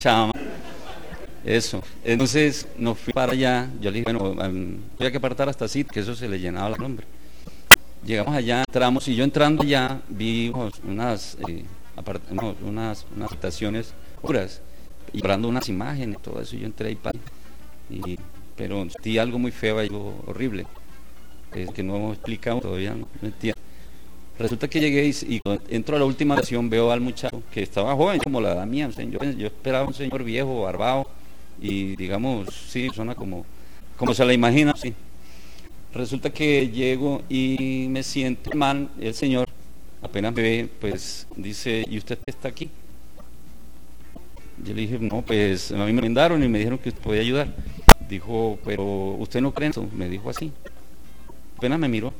chama, eso. Entonces nos fui para allá, yo le dije, bueno, había que apartar hasta así, que eso se le llenaba la nombre. Llegamos allá, entramos, y yo entrando allá vi unas habitaciones puras, y llorando unas imágenes, todo eso, yo entré ahí pero sentí algo muy feo, algo horrible, que no hemos explicado todavía, no entiendo. Resulta que llegué y cuando entro a la última habitación veo al muchacho que estaba joven, como la edad mía, yo esperaba un señor viejo, barbado, y digamos, sí, suena como se la imagina, sí. Resulta que llego y me siento mal, el señor apenas me ve, pues dice, ¿y usted está aquí? Yo le dije, no, pues a mí me mandaron y me dijeron que usted podía ayudar. Dijo, pero usted no cree en eso, me dijo así. Apenas me miró.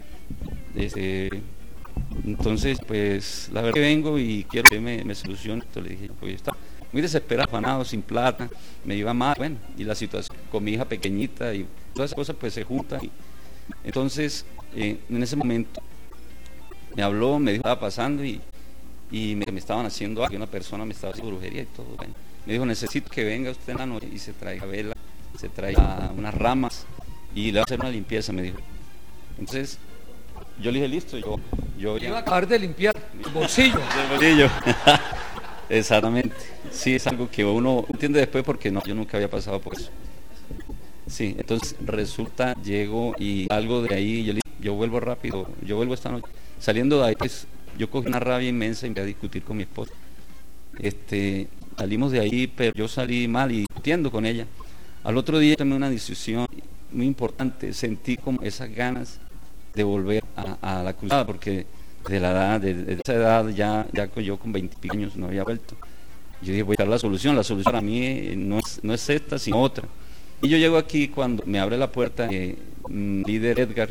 Entonces, pues la verdad que vengo y quiero que me solucione. Entonces le dije, pues yo estaba muy desesperado, afanado, sin plata, me iba mal, bueno, y la situación con mi hija pequeñita y todas esas cosas pues se juntan. Entonces, en ese momento me habló, me dijo que estaba pasando y me estaban haciendo algo, una persona me estaba haciendo brujería y todo. Bueno, me dijo, necesito que venga usted en la noche y se traiga vela, se traiga unas ramas y le va a hacer una limpieza, me dijo. Entonces, yo le dije, listo, yo iba a acabar de limpiar el bolsillo. El bolsillo. Exactamente. Sí, es algo que uno entiende después porque yo nunca había pasado por eso. Sí, entonces resulta, llego y algo de ahí, yo vuelvo rápido, yo vuelvo esta noche. Saliendo de ahí, pues, yo cogí una rabia inmensa y empecé a discutir con mi esposa. Salimos de ahí, pero yo salí mal y discutiendo con ella. Al otro día tomé una decisión muy importante, sentí como esas ganas de volver a la cruzada, porque de esa edad ya yo con 20 años no había vuelto. Yo dije, voy a dar la solución para mí no es esta, sino otra. Y yo llego aquí cuando me abre la puerta líder Edgar,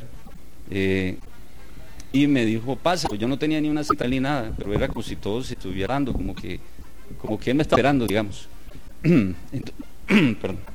y me dijo, pase, pues yo no tenía ni una cita ni nada, pero era como si todo se estuviera dando, como que él me estaba esperando, digamos. Perdón.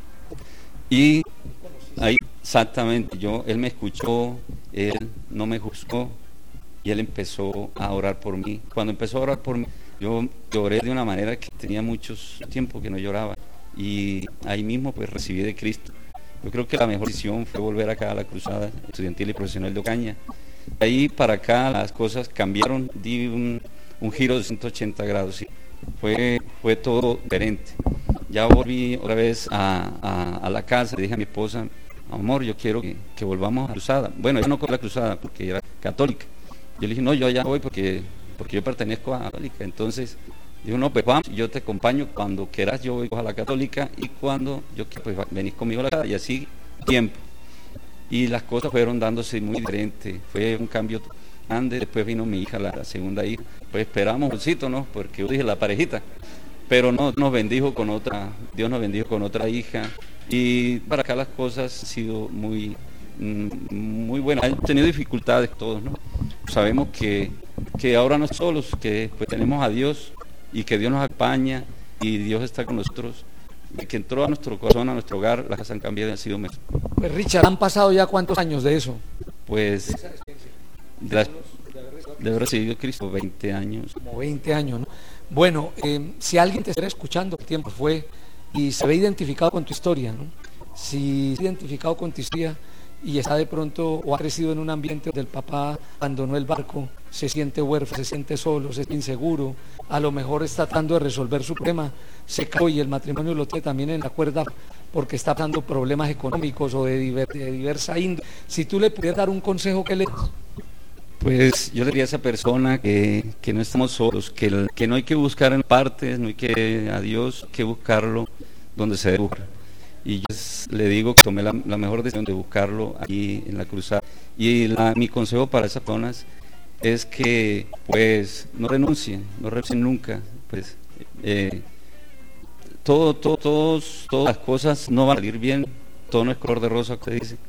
Y ahí exactamente, él me escuchó, él no me juzgó y él empezó a orar por mí. Cuando empezó a orar por mí, yo lloré de una manera que tenía mucho tiempo que no lloraba, y ahí mismo pues recibí de Cristo. Yo creo que la mejor decisión fue volver acá a la Cruzada Estudiantil y Profesional de Ocaña. De ahí para acá las cosas cambiaron, di un giro de 180 grados, ¿sí? Fue todo diferente. Ya volví otra vez a la casa, le dije a mi esposa, amor, yo quiero que volvamos a la Cruzada. Bueno, ella no con la Cruzada porque era católica. Yo le dije, no, yo allá voy porque yo pertenezco a la católica. Entonces dijo, no, pues vamos, yo te acompaño cuando quieras, yo voy a la católica, y cuando yo quiera, pues venís conmigo a la casa, y así tiempo. Y las cosas fueron dándose muy diferentes, fue un cambio grande. Después vino mi hija, la segunda hija, pues esperamos un bolsito, ¿no? Porque yo dije la parejita, pero no, nos bendijo con otra, Dios nos bendijo con otra hija, y para acá las cosas han sido muy buenas. Han tenido dificultades todos, ¿no? Sabemos que ahora no solos, que pues tenemos a Dios, y que Dios nos acompaña, y Dios está con nosotros, y que entró a nuestro corazón, a nuestro hogar, las cosas han cambiado y han sido mejores. Pues Richard, ¿han pasado ya cuántos años de eso? Pues de haber recibido Cristo, 20 años. Como 20 años, ¿no? Bueno, si alguien te está escuchando, ¿qué tiempo fue? Y se ve identificado con tu historia, ¿no? Si se ha identificado con tu historia y está de pronto o ha crecido en un ambiente donde el papá abandonó el barco, se siente huérfano, se siente solo, se siente inseguro, a lo mejor está tratando de resolver su problema, se casó y el matrimonio lo tiene también en la cuerda porque está pasando problemas económicos o de diversa índole. Si tú le pudieras dar un consejo, ¿qué le das? Pues yo le diría a esa persona que no estamos solos, que no hay que buscar en partes, no hay que a Dios, que buscarlo donde se debe buscar. Y yo le digo que tomé la mejor decisión de buscarlo aquí en la Cruzada. Y mi consejo para esas personas es que pues no renuncien nunca. Pues todas las cosas no van a salir bien, todo no es color de rosa, que se dice.